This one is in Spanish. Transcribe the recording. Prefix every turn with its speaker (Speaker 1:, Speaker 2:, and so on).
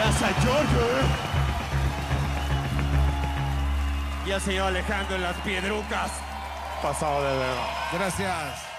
Speaker 1: pasa, Giorgio? Y el señor Alejandro en las piedrucas. Pasado de verdad.
Speaker 2: Gracias.